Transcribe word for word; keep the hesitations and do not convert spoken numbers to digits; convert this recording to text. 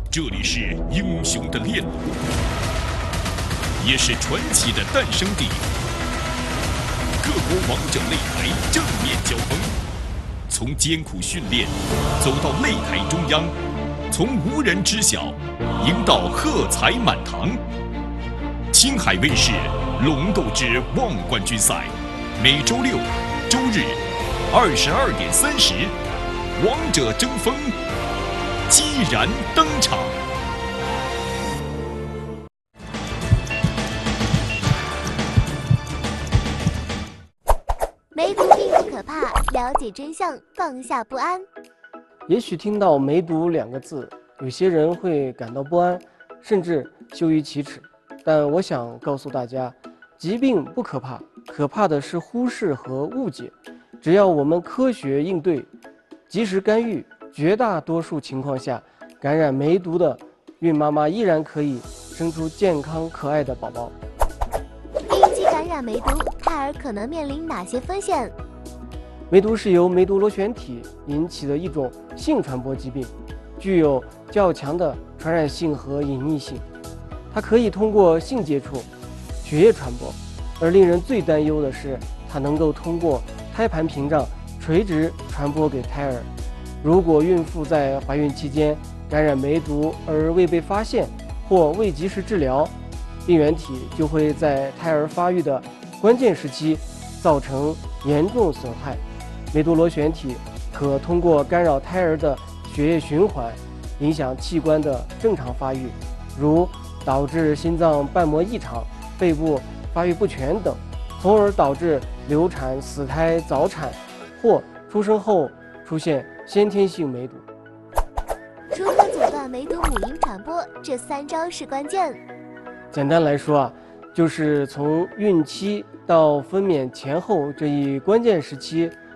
这里是英雄的链路，也是传奇的诞生地。各国王者擂台正面交锋，从艰苦训练走到擂台中央，从无人知晓赢到喝彩满堂。青海卫视《龙斗之望冠军赛》，每周六、周日二十二点三十，王者争锋，激然登场。 梅毒并不可怕，了解真相，放下不安。 也许听到梅毒两个字，有些人会感到不安，甚至羞于启齿。但我想告诉大家，疾病不可怕，可怕的是忽视和误解。只要我们科学应对，及时干预，绝大多数情况下，感染梅毒的孕妈妈依然可以生出健康可爱的宝宝。 孕期感染梅毒，胎儿可能面临哪些风险？ 梅毒是由梅毒螺旋体引起的一种性传播疾病，具有较强的传染性和隐匿性。它可以通过性接触、血液传播，而令人最担忧的是，它能够通过胎盘屏障垂直传播给胎儿。如果孕妇在怀孕期间感染梅毒而未被发现或未及时治疗，病原体就会在胎儿发育的关键时期造成严重损害。梅毒螺旋体可通过干扰胎儿的血液循环，影响器官的正常发育，如导致心脏瓣膜异常、肺部发育不全等，从而导致流产、死胎、早产或出生后出现先天性梅毒。 如何阻断梅毒母婴传播？这三招是关键。 简单来说啊，就是从孕期到分娩前后这一关键时期，